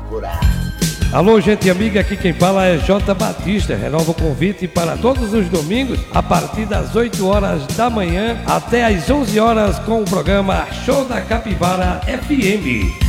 procurar. Alô, gente amiga, aqui quem fala é J. Batista. Renova o convite para todos os domingos, a partir das 8 horas da manhã até as 11 horas com o programa Show da Capivara FM.